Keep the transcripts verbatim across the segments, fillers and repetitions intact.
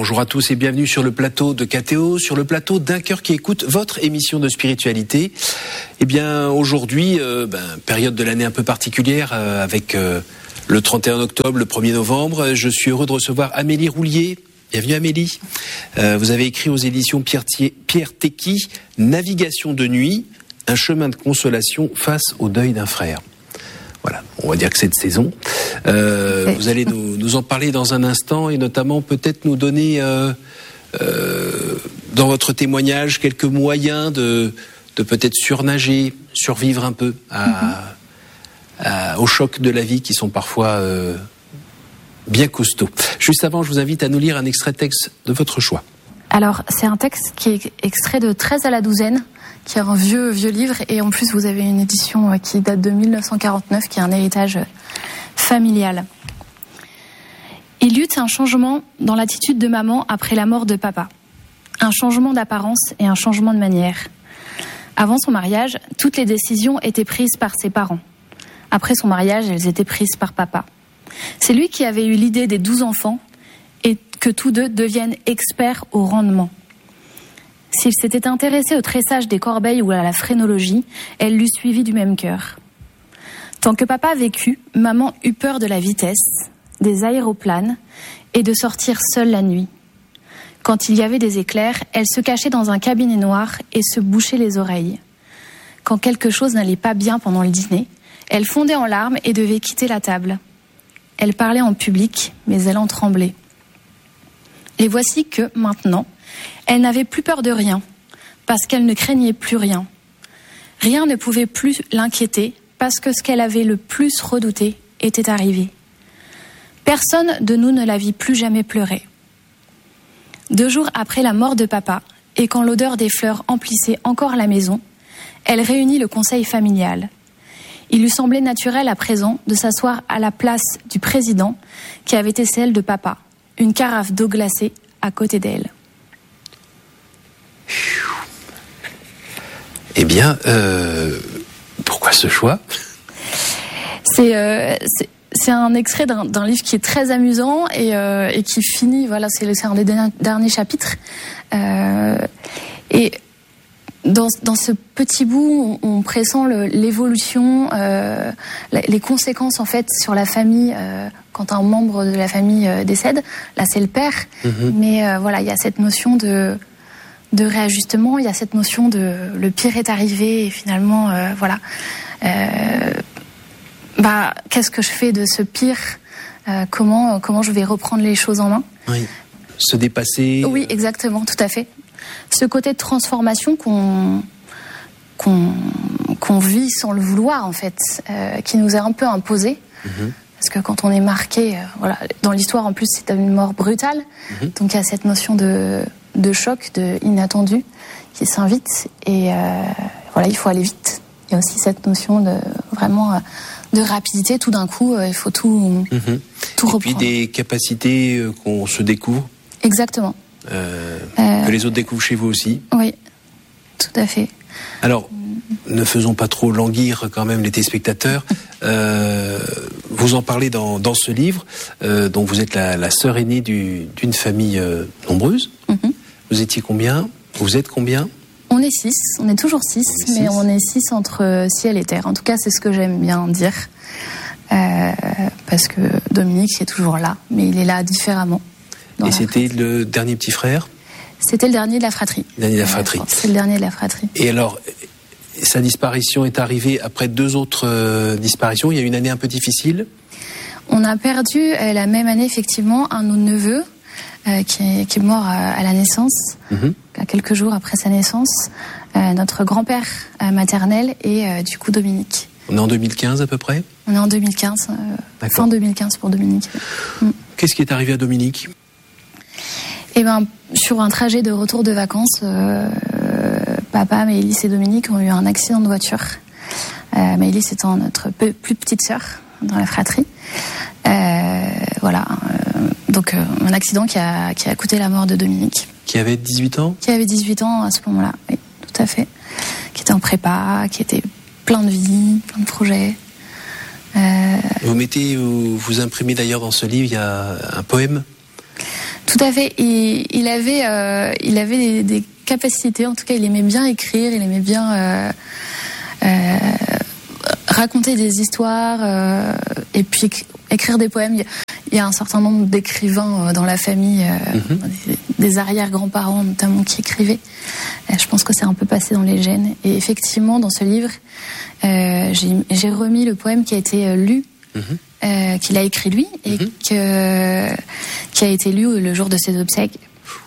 Bonjour à tous et bienvenue sur le plateau de K T O, sur le plateau d'un cœur qui écoute votre émission de spiritualité. Eh bien, aujourd'hui, euh, ben, période de l'année un peu particulière euh, avec euh, le trente et un octobre, le premier novembre. Je suis heureux de recevoir Amélie Roulier. Bienvenue Amélie. Euh, vous avez écrit aux éditions Pierre, Pierre Tecky, Navigation de nuit, un chemin de consolation face au deuil d'un frère. Voilà, on va dire que c'est de saison. Euh, vous allez nous, nous en parler dans un instant et notamment peut-être nous donner euh, euh, dans votre témoignage quelques moyens de, de peut-être surnager, survivre un peu à, mm-hmm. à, au choc de la vie qui sont parfois euh, bien costauds. Juste avant, je vous invite à nous lire un extrait de texte de votre choix. Alors, c'est un texte qui est extrait de treize à la douzaine, qui est un vieux, vieux livre, et en plus, vous avez une édition qui date de mille neuf cent quarante-neuf, qui est un héritage familial. Il y eut un changement dans l'attitude de maman après la mort de papa. Un changement d'apparence et un changement de manière. Avant son mariage, toutes les décisions étaient prises par ses parents. Après son mariage, elles étaient prises par papa. C'est lui qui avait eu l'idée des douze enfants, et que tous deux deviennent experts au rendement. S'il s'était intéressé au tressage des corbeilles ou à la phrénologie, elle l'eût suivi du même cœur. Tant que papa vécut, maman eut peur de la vitesse, des aéroplanes et de sortir seule la nuit. Quand il y avait des éclairs, elle se cachait dans un cabinet noir et se bouchait les oreilles. Quand quelque chose n'allait pas bien pendant le dîner, elle fondait en larmes et devait quitter la table. Elle parlait en public, mais elle en tremblait. Et voici que, maintenant, elle n'avait plus peur de rien, parce qu'elle ne craignait plus rien. Rien ne pouvait plus l'inquiéter, parce que ce qu'elle avait le plus redouté était arrivé. Personne de nous ne la vit plus jamais pleurer. Deux jours après la mort de papa, et quand l'odeur des fleurs emplissait encore la maison, elle réunit le conseil familial. Il lui semblait naturel à présent de s'asseoir à la place du président, qui avait été celle de papa. Une carafe d'eau glacée à côté d'elle. Eh bien, euh, pourquoi ce choix ? C'est, euh, c'est, c'est un extrait d'un, d'un livre qui est très amusant et, euh, et qui finit, voilà, c'est, c'est un des derniers chapitres. Euh, et dans, dans ce petit bout, on, on pressent le, l'évolution, euh, les conséquences en fait sur la famille euh, quand un membre de la famille euh, décède. Là, c'est le père, mmh. mais euh, voilà, il y a cette notion de de réajustement, il y a cette notion de le pire est arrivé et finalement, euh, voilà, euh, bah qu'est-ce que je fais de ce pire ? euh, Comment comment je vais reprendre les choses en main ? Oui. Se dépasser. Oui, exactement, tout à fait. Ce côté de transformation qu'on qu'on qu'on vit sans le vouloir en fait, euh, qui nous est un peu imposé, mmh. parce que quand on est marqué, euh, voilà, dans l'histoire en plus c'est une mort brutale, mmh. donc il y a cette notion de de choc, de inattendu qui s'invite et euh, voilà, il faut aller vite. Il y a aussi cette notion de vraiment euh, de rapidité. Tout d'un coup, euh, il faut tout mmh. tout et reprendre. Puis des capacités euh, qu'on se découvre. Exactement. Euh, euh, que les autres découvrent chez vous aussi. Oui, tout à fait. Alors, ne faisons pas trop languir quand même les téléspectateurs. euh, vous en parlez dans, dans ce livre. Euh, donc vous êtes la, la sœur aînée du, d'une famille euh, nombreuse. Mm-hmm. Vous étiez combien ? Vous êtes combien ? On est six, on est toujours six, on est mais six. On est six entre ciel et terre. En tout cas, c'est ce que j'aime bien dire. Euh, parce que Dominique est toujours là, mais il est là différemment. Et c'était fratrie. Le dernier petit frère ? C'était le dernier de la fratrie. Le dernier de la fratrie. C'est le dernier de la fratrie. Et alors, sa disparition est arrivée après deux autres euh, disparitions. Il y a une année un peu difficile. On a perdu euh, la même année, effectivement, un de nos neveux euh, qui, est, qui est mort à, à la naissance, mm-hmm. à quelques jours après sa naissance. Euh, notre grand-père euh, maternel et euh, du coup Dominique. On est en deux mille quinze à peu près ? On est en deux mille quinze, euh, fin deux mille quinze pour Dominique. Mm. Qu'est-ce qui est arrivé à Dominique ? Eh ben, sur un trajet de retour de vacances, euh, papa, Maëlys et Dominique ont eu un accident de voiture. Euh, Maëlys étant notre peu, plus petite sœur dans la fratrie. Euh, voilà. Euh, donc, euh, un accident qui a, qui a coûté la mort de Dominique. Qui avait dix-huit ans ? Qui avait dix-huit ans à ce moment-là, oui, tout à fait. Qui était en prépa, qui était plein de vie, plein de projets. Euh... Vous mettez, vous, vous imprimez d'ailleurs dans ce livre, il y a un poème ? Tout à fait. Et il avait, euh, il avait des, des capacités. En tout cas, il aimait bien écrire. Il aimait bien euh, euh, raconter des histoires euh, et puis écrire des poèmes. Il y a un certain nombre d'écrivains dans la famille, euh, mm-hmm. des, des arrière-grands-parents notamment, qui écrivaient. Euh, je pense que c'est un peu passé dans les gènes. Et effectivement, dans ce livre, euh, j'ai, j'ai remis le poème qui a été lu. Mm-hmm. Euh, qu'il a écrit lui et mm-hmm. que, qui a été lu le jour de ses obsèques.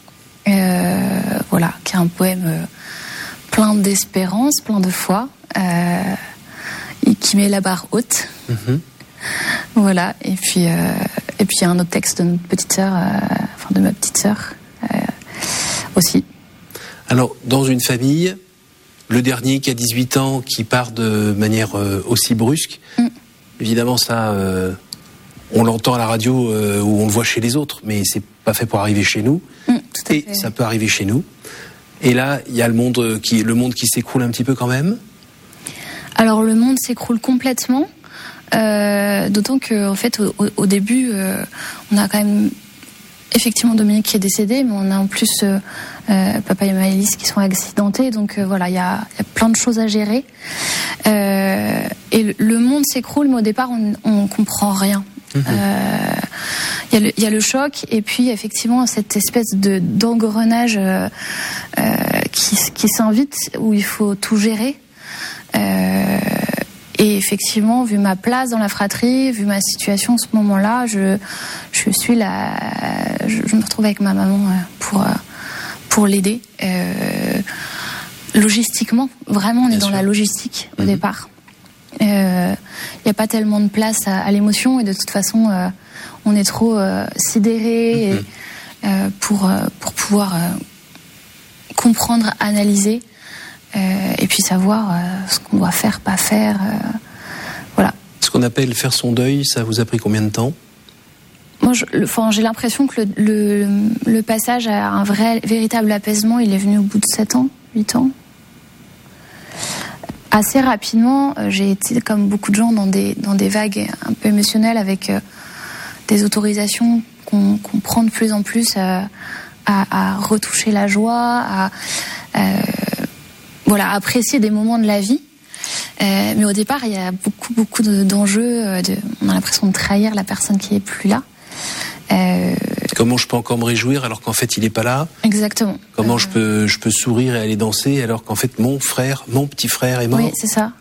Euh, voilà, qui est un poème euh, plein d'espérance, plein de foi, euh, et qui met la barre haute. Mm-hmm. Voilà, et puis euh, et puis il y a un autre texte de notre petite sœur, euh, enfin de ma petite sœur euh, aussi. Alors, dans une famille, le dernier qui a dix-huit ans, qui part de manière euh, aussi brusque. Mm. Évidemment, ça, euh, on l'entend à la radio euh, ou on le voit chez les autres, mais c'est pas fait pour arriver chez nous. Mmh, tout à et fait. Ça peut arriver chez nous. Et là, il y a le monde qui, le monde qui s'écroule un petit peu quand même. Alors, le monde s'écroule complètement, euh, d'autant que, en fait, au, au début, euh, on a quand même effectivement Dominique qui est décédé, mais on a en plus euh, euh, papa et Maëlys qui sont accidentés, donc euh, voilà, il y a, y a plein de choses à gérer. Euh, et le, le monde s'écroule, mais au départ, on, on comprend rien. Il mmh. euh, y, y a le choc, et puis effectivement cette espèce de d'engrenage euh, euh, qui, qui s'invite, où il faut tout gérer. Euh, Et effectivement, vu ma place dans la fratrie, vu ma situation en ce moment-là, je, je suis là, je, je me retrouve avec ma maman pour, pour l'aider. Euh, logistiquement, vraiment, on est Bien dans sûr. La logistique au mmh. départ. Il euh, n'y a pas tellement de place à, à l'émotion, et de toute façon, euh, on est trop euh, sidéré mmh. et, euh, pour, pour pouvoir euh, comprendre, analyser. Euh, et puis savoir euh, ce qu'on doit faire, pas faire, euh, voilà. Ce qu'on appelle faire son deuil, ça vous a pris combien de temps ? Moi, je, le, enfin, j'ai l'impression que le, le, le passage à un vrai, véritable apaisement, il est venu au bout de sept ans, huit ans. Assez rapidement, euh, j'ai été, comme beaucoup de gens, dans des, dans des vagues un peu émotionnelles, avec euh, des autorisations qu'on, qu'on prend de plus en plus à, à, à retoucher la joie, à... Euh, Voilà, apprécier des moments de la vie. Euh, mais au départ, il y a beaucoup, beaucoup de, d'enjeux. De, on a l'impression de trahir la personne qui est plus là. Euh, Comment je peux encore me réjouir alors qu'en fait il est pas là ? Exactement. Comment euh, je peux, je peux sourire et aller danser alors qu'en fait mon frère, mon petit frère est mort ? Oui, c'est ça.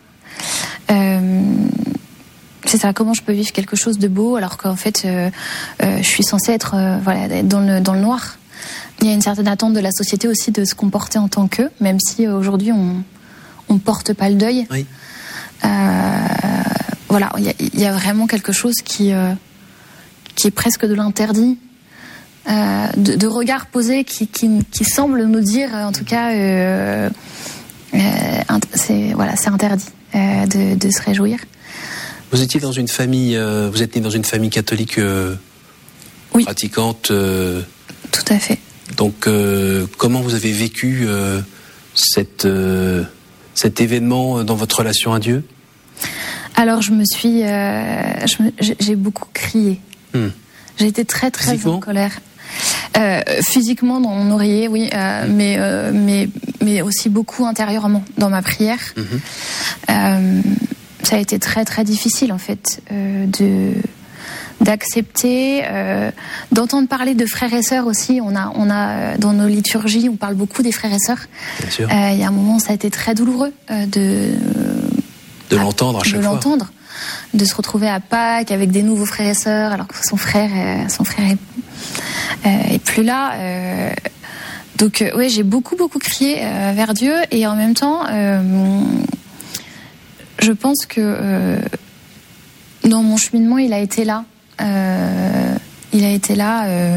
Euh, c'est ça. Comment je peux vivre quelque chose de beau alors qu'en fait euh, euh, je suis censée être, euh, voilà, dans le dans le noir. Il y a une certaine attente de la société aussi de se comporter en tant qu'eux, même si euh, aujourd'hui on on porte pas le deuil. Oui. Euh, voilà, il y a, y a vraiment quelque chose qui euh, qui est presque de l'interdit, euh, de, de regard posé qui, qui qui semble nous dire, en tout cas, euh, euh, c'est voilà, c'est interdit euh, de de se réjouir. Vous étiez dans une famille, euh, vous êtes né dans une famille catholique euh, oui. pratiquante. Euh... Tout à fait. Donc, euh, comment vous avez vécu euh, cette, euh, cet événement dans votre relation à Dieu ? Alors, je me suis, euh, je me, j'ai beaucoup crié. Hmm. J'ai été très très physiquement en colère. Euh, physiquement, dans mon oreiller, oui, euh, hmm. mais euh, mais mais aussi beaucoup intérieurement dans ma prière. Hmm. Euh, ça a été très très difficile en fait euh, de d'accepter, euh, d'entendre parler de frères et sœurs aussi. On a, on a dans nos liturgies, on parle beaucoup des frères et sœurs. Bien sûr. Euh, il y a un moment, ça a été très douloureux euh, de de à, l'entendre à chaque de fois. l'entendre, de se retrouver à Pâques avec des nouveaux frères et sœurs, alors que son frère, euh, son frère est, euh, est plus là. Euh, donc, euh, ouais, j'ai beaucoup beaucoup crié euh, vers Dieu, et en même temps, euh, je pense que euh, dans mon cheminement, il a été là. Euh, il a été là euh,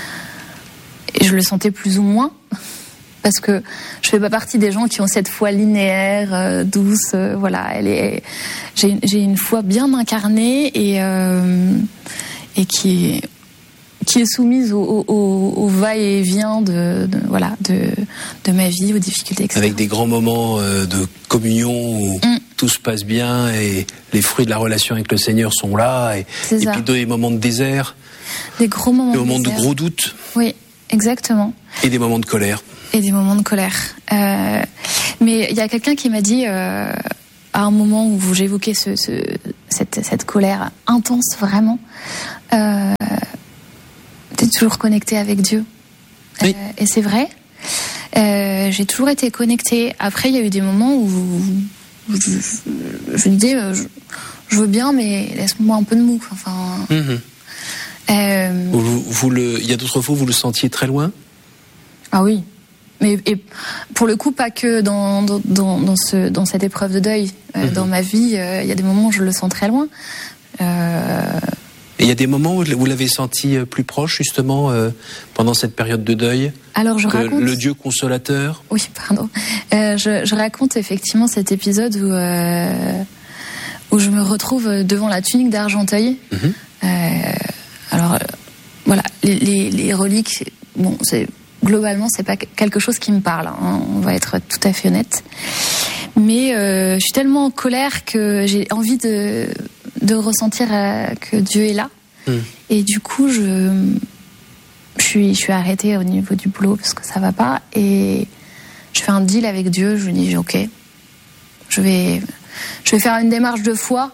et je le sentais plus ou moins, parce que je fais pas partie des gens qui ont cette foi linéaire, euh, douce, euh, voilà. Elle est, j'ai, j'ai une foi bien incarnée et euh, et qui est qui est soumise au, au, au va-et-vient de, de voilà de de ma vie, aux difficultés, et cetera. Avec des grands moments euh, de communion où mmh. tout se passe bien et les fruits de la relation avec le Seigneur sont là. Et, et puis des moments de désert. Des gros moments des de moments désert. de gros doutes. Oui, exactement. Et des moments de colère. Et des moments de colère. Euh, mais il y a quelqu'un qui m'a dit, euh, à un moment où j'évoquais ce, ce, cette, cette colère intense, vraiment, euh, t'es toujours connecté avec Dieu. Oui. Euh, et c'est vrai. Euh, j'ai toujours été connectée. Après, il y a eu des moments où, où je, je me disais, je, je veux bien, mais laisse-moi un peu de mou. Enfin. Mm-hmm. Euh, vous, vous le, il y a d'autres fois où vous le sentiez très loin. Ah oui. Mais et pour le coup, pas que dans dans dans, ce, dans cette épreuve de deuil. Euh, mmh. Dans ma vie, il euh, y a des moments où je le sens très loin. Euh... Et il y a des moments où vous l'avez senti plus proche, justement, euh, pendant cette période de deuil. Alors je le, raconte. Le Dieu consolateur. Oui, pardon. Euh, je, je raconte effectivement cet épisode où euh, où je me retrouve devant la tunique d'Argenteuil. Mmh. Euh, alors euh, voilà, les, les, les reliques. Bon, c'est globalement, c'est pas quelque chose qui me parle, hein, on va être tout à fait honnête. Mais euh, je suis tellement en colère que j'ai envie de, de ressentir euh, que Dieu est là. Mmh. Et du coup, je, je, suis, je suis arrêtée au niveau du boulot parce que ça va pas. Et je fais un deal avec Dieu. Je lui dis, ok, je vais, je vais faire une démarche de foi.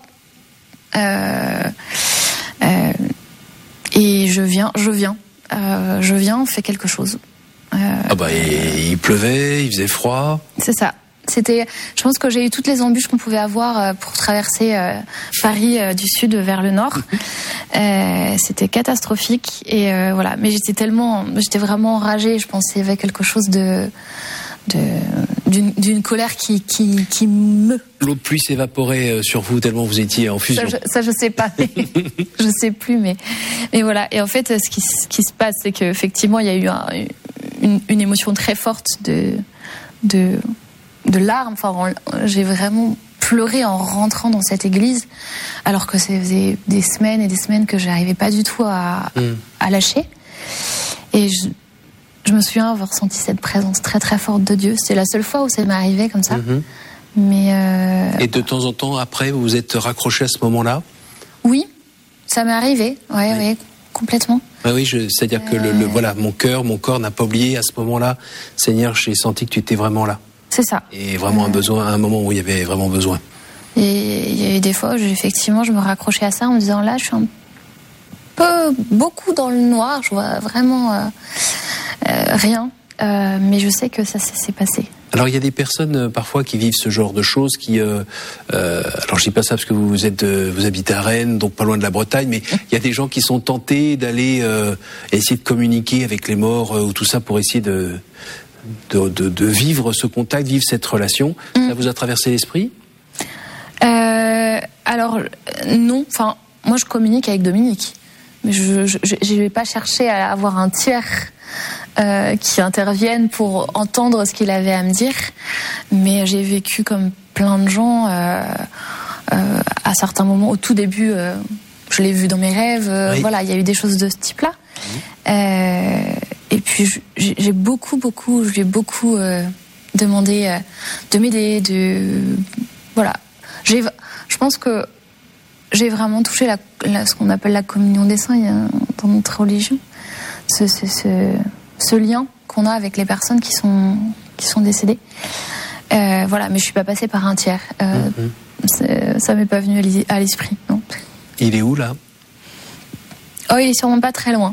Euh, euh, et je viens, je viens. Euh, je viens, on fait quelque chose. Euh, ah bah il pleuvait, il faisait froid. C'est ça. C'était, je pense que j'ai eu toutes les embûches qu'on pouvait avoir pour traverser euh, Paris euh, du sud vers le nord. euh, c'était catastrophique et euh, voilà. Mais j'étais tellement, j'étais vraiment enragée. Je pensais qu'il y avait quelque chose de, de d'une, d'une colère qui qui qui me. L'eau de pluie s'évaporait sur vous tellement vous étiez en fusion. Ça, je, ça, je sais pas. Mais, je sais plus, mais mais voilà. Et en fait, ce qui ce qui se passe, c'est qu'effectivement, il y a eu un, une, une émotion très forte de de de larmes. Enfin, j'ai vraiment pleuré en rentrant dans cette église, alors que ça faisait des semaines et des semaines que j'arrivais pas du tout à, mm. à lâcher. Et je, je me souviens avoir ressenti cette présence très très forte de Dieu. C'est la seule fois où ça m'est arrivé comme ça. Mm-hmm. Mais euh... Et de temps en temps, après, vous vous êtes raccroché à ce moment-là ? Oui, ça m'est arrivé. Ouais, oui, oui, complètement. Ah oui, je, c'est-à-dire euh... que le, le, voilà, mon cœur, mon corps n'a pas oublié à ce moment-là. Seigneur, j'ai senti que tu étais vraiment là. C'est ça. Et vraiment euh... un besoin, un moment où il y avait vraiment besoin. Et il y a eu des fois où effectivement je me raccrochais à ça en me disant là, je suis un peu, beaucoup dans le noir, je vois vraiment euh, euh, rien, euh, mais je sais que ça, ça s'est passé. Alors il y a des personnes euh, parfois qui vivent ce genre de choses, qui, euh, euh, alors je dis pas ça parce que vous êtes, euh, vous habitez à Rennes, donc pas loin de la Bretagne, mais il y a des gens qui sont tentés d'aller euh, essayer de communiquer avec les morts euh, ou tout ça pour essayer de de, de de vivre ce contact, vivre cette relation. Mmh. Ça vous a traversé l'esprit ? Euh, alors non, enfin moi je communique avec Dominique, mais je je, je, je vais pas chercher à avoir un tiers euh, qui intervienne pour entendre ce qu'il avait à me dire, mais j'ai vécu comme plein de gens euh, euh, à certains moments. Au tout début, euh, je l'ai vu dans mes rêves. Euh, oui. Voilà, il y a eu des choses de ce type-là. Oui. Euh, et puis j'ai, j'ai beaucoup beaucoup, je lui ai beaucoup euh, demandé euh, de m'aider, de voilà. J'ai, je pense que j'ai vraiment touché la, la, ce qu'on appelle la communion des saints dans notre religion. Ce, ce, ce, ce lien qu'on a avec les personnes qui sont, qui sont décédées. Euh, voilà, mais je suis pas passée par un tiers. Euh, mm-hmm. Ça m'est pas venu à l'esprit, non. Il est où, là ? Oh, il est sûrement pas très loin.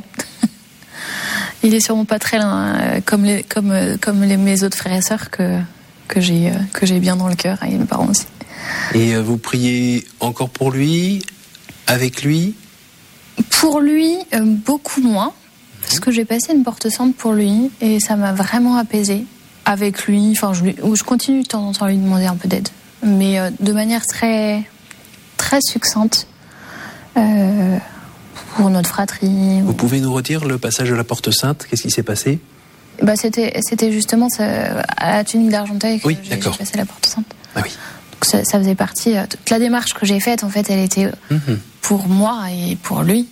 Il est sûrement pas très loin, comme, les, comme, comme les, mes autres frères et sœurs que, que, j'ai, que j'ai bien dans le cœur, et mes parents aussi. Et vous priez encore pour lui, avec lui ? Pour lui, euh, beaucoup moins, parce que j'ai passé une porte sainte pour lui, et ça m'a vraiment apaisée. Avec lui, enfin, je, lui, je continue de temps en temps à lui demander un peu d'aide, mais euh, de manière très, très succincte, euh, pour notre fratrie. Vous pouvez nous redire le passage de la porte sainte ? Qu'est-ce qui s'est passé ? Bah, c'était, c'était justement ça, à la tunique d'Argenteuil que oui, j'ai, d'accord. j'ai passé la porte sainte. Ah oui. Ça, ça faisait partie. Toute la démarche que j'ai faite, en fait, elle était mmh. pour moi et pour lui.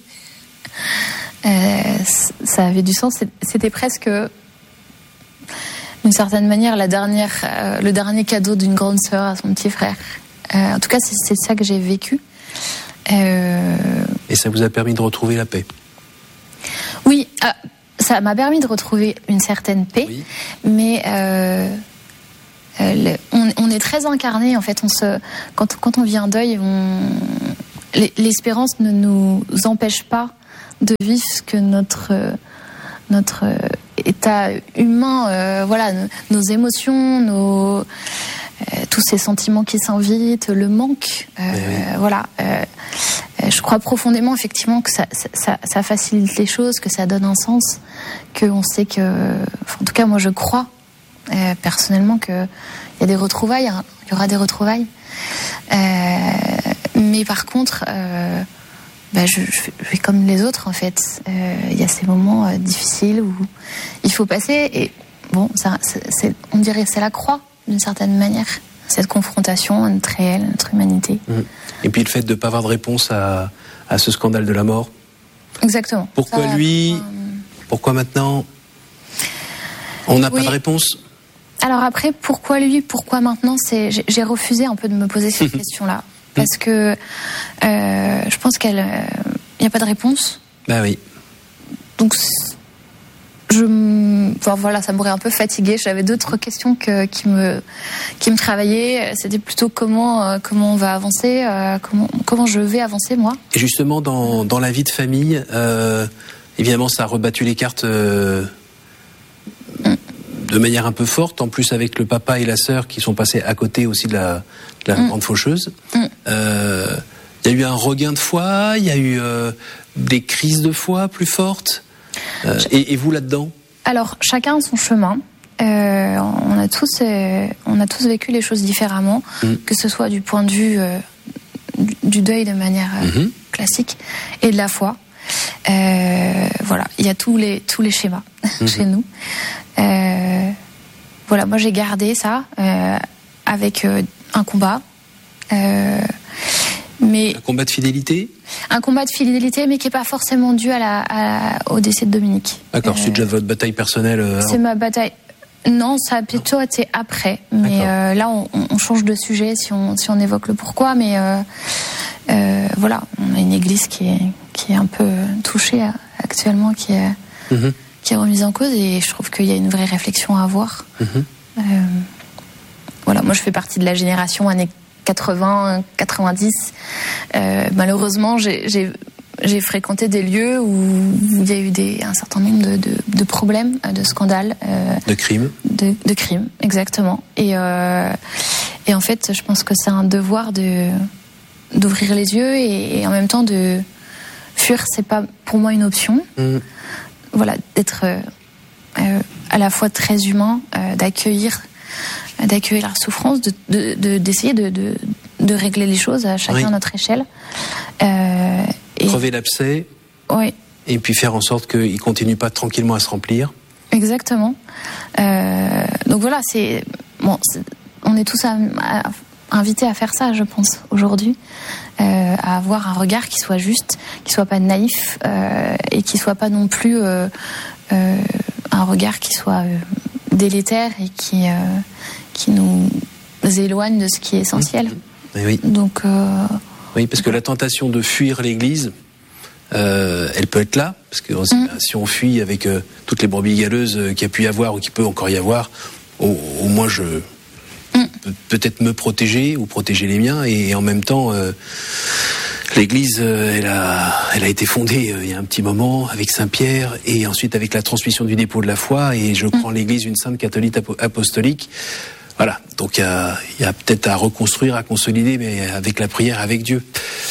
Euh, ça avait du sens. C'était presque, d'une certaine manière, la dernière, euh, le dernier cadeau d'une grande sœur à son petit frère. Euh, en tout cas, c'est, c'est ça que j'ai vécu. Euh... Et ça vous a permis de retrouver la paix? Oui, euh, ça m'a permis de retrouver une certaine paix, oui. mais euh, euh, le, on, on est très incarné en fait. On se, quand, quand on vit un deuil, on, l'espérance ne nous empêche pas de vivre ce que notre notre état humain, euh, voilà, nos, nos émotions, nos euh, tous ces sentiments qui s'invitent, le manque, euh, oui. voilà. Euh, je crois profondément effectivement que ça, ça, ça facilite les choses, que ça donne un sens, que on sait que, enfin, en tout cas moi je crois euh, personnellement que il y a des retrouvailles, hein, il y aura des retrouvailles, euh, mais par contre. Euh, Bah je, je fais comme les autres en fait. Euh, il y a ces moments euh, difficiles où il faut passer et bon, ça, c'est, c'est, on dirait que c'est la croix d'une certaine manière. Cette confrontation à notre réel, à notre humanité. Mmh. Et puis le fait de ne pas avoir de réponse à, à ce scandale de la mort. Exactement. Pourquoi ça, lui pour, euh... Pourquoi maintenant? On n'a oui. pas de réponse. Alors après, pourquoi lui? Pourquoi maintenant? C'est, j'ai, j'ai refusé un peu de me poser cette question-là. Parce que euh, je pense qu'il n'y euh, a pas de réponse. Bah oui. Donc, je, enfin, voilà, ça m'aurait un peu fatiguée. J'avais d'autres questions que, qui, me, qui me travaillaient. C'était plutôt comment, euh, comment on va avancer, euh, comment, comment je vais avancer, moi. Et justement, dans, dans la vie de famille, euh, évidemment, ça a rebattu les cartes euh, mm. de manière un peu forte. En plus, avec le papa et la sœur qui sont passés à côté aussi de la... la mmh. grande faucheuse. Il mmh. euh, y a eu un regain de foi, il y a eu euh, des crises de foi plus fortes. Euh, et, et vous là-dedans? Alors, chacun son chemin. Euh, on a tous, euh, on a tous vécu les choses différemment, mmh. que ce soit du point de vue euh, du, du deuil de manière euh, mmh. classique et de la foi. Euh, voilà, il y a tous les tous les schémas mmh. chez nous. Euh, voilà, moi j'ai gardé ça euh, avec euh, un combat, euh, mais un combat de fidélité. Un combat de fidélité, mais qui est pas forcément dû à la, à, au décès de Dominique. D'accord, euh, c'est déjà votre bataille personnelle. Euh, c'est ma bataille. Non, ça a plutôt été après. Mais euh, là, on, on change de sujet si on si on évoque le pourquoi. Mais euh, euh, voilà, on a une église qui est qui est un peu touchée actuellement, qui est mm-hmm. qui est remise en cause, et je trouve qu'il y a une vraie réflexion à avoir. Mm-hmm. Euh, voilà, moi je fais partie de la génération années quatre-vingts, quatre-vingt-dix. Euh, malheureusement, j'ai, j'ai, j'ai fréquenté des lieux où il y a eu des, un certain nombre de, de, de problèmes, de scandales. Euh, de crimes. De, de crimes, exactement. Et, euh, et en fait, je pense que c'est un devoir de, d'ouvrir les yeux et, et en même temps de fuir, c'est pas pour moi une option. Mmh. Voilà, d'être euh, euh, à la fois très humain, euh, d'accueillir d'accueillir la souffrance, de, de, de, d'essayer de, de, de régler les choses à chacun oui. à notre échelle. Euh, et... Crever l'abcès. Oui. Et puis faire en sorte qu'il ne continue pas tranquillement à se remplir. Exactement. Euh, donc voilà, c'est, bon, c'est, on est tous à, à, invités à faire ça, je pense, aujourd'hui. Euh, à avoir un regard qui soit juste, qui ne soit pas naïf, euh, et qui ne soit pas non plus euh, euh, un regard qui soit euh, délétère et qui... Euh, qui nous éloigne de ce qui est essentiel. Mmh. Oui. Donc, euh... oui, parce que la tentation de fuir l'Église, euh, elle peut être là, parce que mmh. si on fuit avec euh, toutes les brebis galeuses euh, qu'il y a pu y avoir ou qu'il peut encore y avoir, au, au moins je mmh. peux peut-être me protéger ou protéger les miens, et, et en même temps, euh, l'Église, euh, elle a, elle a été fondée euh, il y a un petit moment avec Saint Pierre, et ensuite avec la transmission du dépôt de la foi, et je crois en l'Église une sainte catholique apostolique. Voilà, donc il y a, y a peut-être à reconstruire, à consolider, mais avec la prière, avec Dieu.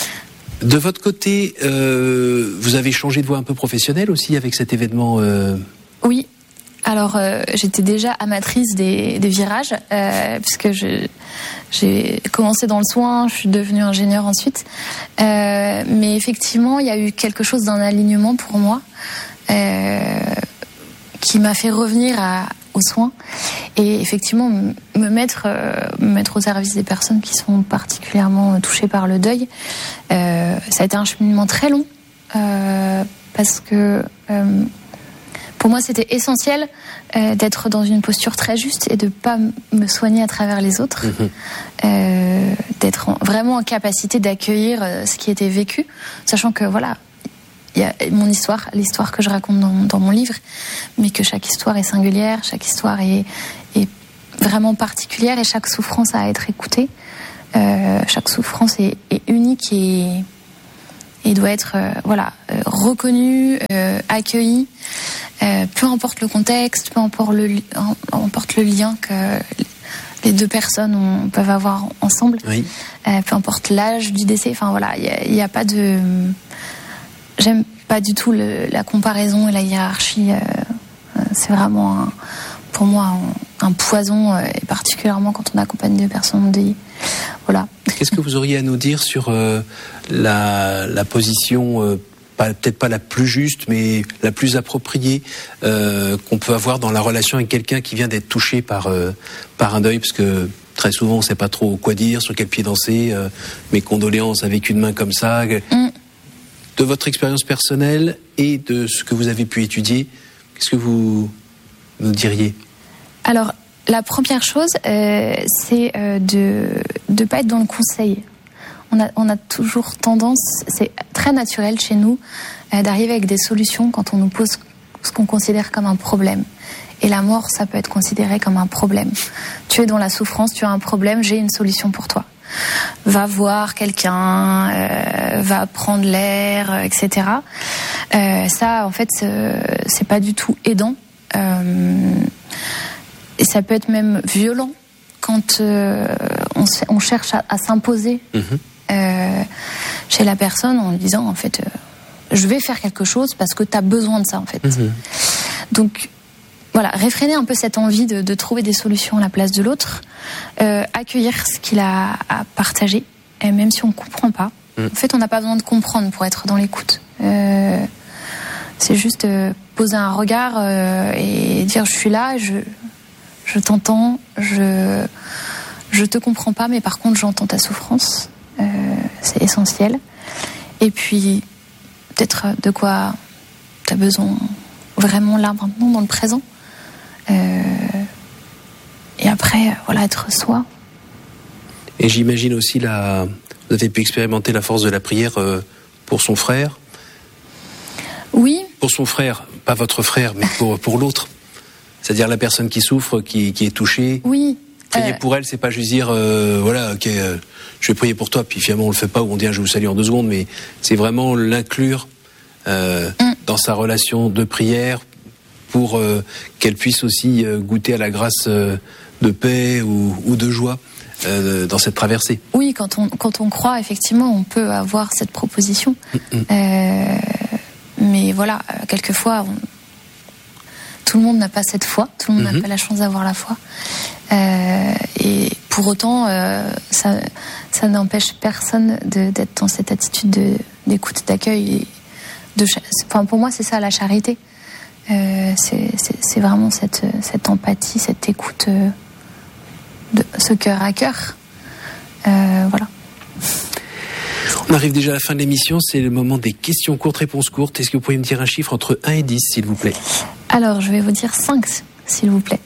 De votre côté, euh, vous avez changé de voie un peu professionnelle aussi avec cet événement euh... Oui, alors euh, j'étais déjà amatrice des, des virages, euh, puisque je, j'ai commencé dans le soin, je suis devenue ingénieure ensuite. Euh, mais effectivement, il y a eu quelque chose d'un alignement pour moi euh, qui m'a fait revenir à aux soins et effectivement me mettre euh, me mettre au service des personnes qui sont particulièrement touchées par le deuil. Euh, ça a été un cheminement très long euh, parce que euh, pour moi, c'était essentiel euh, d'être dans une posture très juste et de pas m- me soigner à travers les autres, mmh. euh, d'être en, vraiment en capacité d'accueillir euh, ce qui était vécu, sachant que voilà, il y a mon histoire, l'histoire que je raconte dans, dans mon livre, mais que chaque histoire est singulière, chaque histoire est, est vraiment particulière et chaque souffrance a à être écoutée. Euh, chaque souffrance est, est unique et, et doit être euh, voilà euh, reconnue, euh, accueillie. Euh, peu importe le contexte, peu importe le, importe le lien que les deux personnes ont, peuvent avoir ensemble, oui. euh, peu importe l'âge du décès. Enfin voilà, il n'y a, a pas de. J'aime pas du tout le, la comparaison et la hiérarchie. Euh, c'est vraiment, un, pour moi, un, un poison, euh, et particulièrement quand on accompagne des personnes endeuillées. Voilà. Qu'est-ce que vous auriez à nous dire sur euh, la, la position euh, Pas, peut-être pas la plus juste, mais la plus appropriée euh, qu'on peut avoir dans la relation avec quelqu'un qui vient d'être touché par euh, par un deuil, parce que très souvent on ne sait pas trop quoi dire, sur quel pied danser. Euh, mes condoléances avec une main comme ça. Mm. De votre expérience personnelle et de ce que vous avez pu étudier, qu'est-ce que vous nous diriez? Alors, la première chose, euh, c'est euh, de ne pas être dans le conseil. On a, on a toujours tendance, c'est très naturel chez nous, euh, d'arriver avec des solutions quand on nous pose ce qu'on considère comme un problème. Et la mort, ça peut être considéré comme un problème. Tu es dans la souffrance, tu as un problème, j'ai une solution pour toi. Va voir quelqu'un, euh, va prendre l'air, euh, et cetera. Euh, ça, en fait, c'est, c'est pas du tout aidant. Euh, et ça peut être même violent quand euh, on, on cherche à, à s'imposer. Mmh. Euh, chez la personne en lui disant en fait euh, je vais faire quelque chose parce que tu as besoin de ça en fait. Mmh. Donc voilà, réfréner un peu cette envie de, de trouver des solutions à la place de l'autre, euh, accueillir ce qu'il a à partager, et même si on ne comprend pas. Mmh. En fait, on n'a pas besoin de comprendre pour être dans l'écoute. Euh, c'est juste euh, poser un regard euh, et dire je suis là, je, je t'entends, je, je te comprends pas, mais par contre j'entends ta souffrance. Euh, c'est essentiel. Et puis, peut-être de quoi tu as besoin vraiment là, maintenant, dans le présent. Euh, et après, voilà, être soi. Et j'imagine aussi, la... vous avez pu expérimenter la force de la prière euh, pour son frère. Oui. Pour son frère, pas votre frère, mais pour, pour l'autre. C'est-à-dire la personne qui souffre, qui, qui est touchée. Oui. Prier euh... pour elle, c'est pas juste dire, euh, voilà, ok, euh, je vais prier pour toi, puis finalement on le fait pas, ou on dit ah, je vous salue en deux secondes, mais c'est vraiment l'inclure euh, mm. dans sa relation de prière pour euh, qu'elle puisse aussi euh, goûter à la grâce euh, de paix ou, ou de joie euh, dans cette traversée. Oui, quand on, quand on croit, effectivement, on peut avoir cette proposition. Mm-hmm. Euh, mais voilà, quelquefois, on... tout le monde n'a pas cette foi, tout le monde mm-hmm. n'a pas la chance d'avoir la foi. Euh, et pour autant, euh, ça, ça n'empêche personne de, d'être dans cette attitude de, d'écoute, d'accueil. Et de, enfin, pour moi, c'est ça la charité. Euh, c'est, c'est, c'est vraiment cette, cette empathie, cette écoute, euh, de ce cœur à cœur. Euh, voilà. On arrive déjà à la fin de l'émission, c'est le moment des questions courtes, réponses courtes. Est-ce que vous pourriez me dire un chiffre entre un et dix, s'il vous plaît? Alors, je vais vous dire cinq, s'il vous plaît.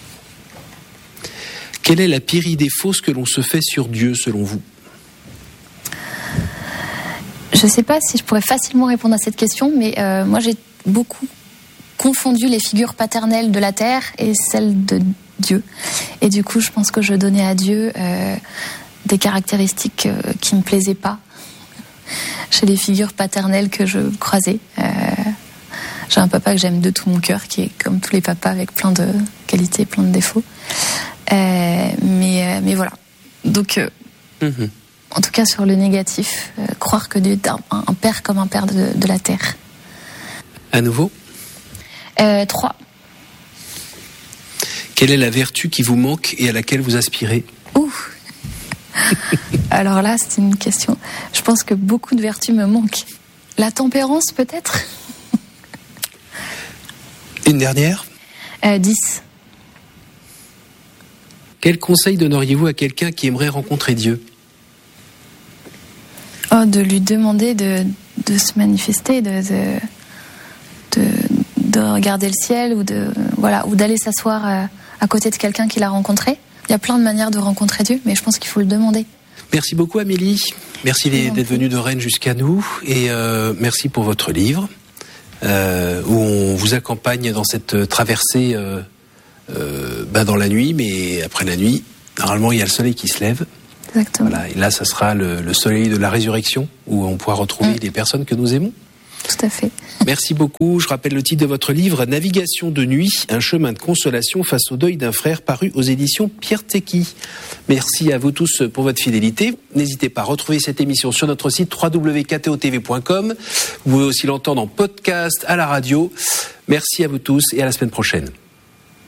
Quelle est la pire idée fausse que l'on se fait sur Dieu, selon vous? Je ne sais pas si je pourrais facilement répondre à cette question, mais euh, moi j'ai beaucoup confondu les figures paternelles de la terre et celles de Dieu. Et du coup, je pense que je donnais à Dieu euh, des caractéristiques euh, qui ne me plaisaient pas chez les figures paternelles que je croisais. Euh, j'ai un papa que j'aime de tout mon cœur, qui est comme tous les papas, avec plein de qualités, plein de défauts. Euh, mais, euh, mais voilà. Donc, euh, mmh. en tout cas, sur le négatif, euh, croire que Dieu est un, un père comme un père de, de la terre. À nouveau euh, Trois. Quelle est la vertu qui vous manque et à laquelle vous aspirez? Ouh. Alors là, c'est une question. Je pense que beaucoup de vertus me manquent. La tempérance, peut-être? Une dernière? euh, Dix. Quel conseil donneriez-vous à quelqu'un qui aimerait rencontrer Dieu? Oh, de lui demander de, de se manifester, de, de, de, de regarder le ciel ou de voilà ou d'aller s'asseoir à, à côté de quelqu'un qu'il a rencontré. Il y a plein de manières de rencontrer Dieu, mais je pense qu'il faut le demander. Merci beaucoup Amélie. Merci d'être venue de Rennes jusqu'à nous et euh, merci pour votre livre euh, où on vous accompagne dans cette traversée euh, euh, bah dans la nuit, mais après la nuit, normalement il y a le soleil qui se lève. Exactement. Voilà, et là, ça sera le, le soleil de la résurrection où on pourra retrouver mmh. les personnes que nous aimons. Tout à fait. Merci beaucoup. Je rappelle le titre de votre livre, Navigation de nuit, un chemin de consolation face au deuil d'un frère, paru aux éditions Pierre Tecky. Merci à vous tous pour votre fidélité. N'hésitez pas à retrouver cette émission sur notre site w w w point k t o t v point com. Vous pouvez aussi l'entendre en podcast, à la radio. Merci à vous tous et à la semaine prochaine.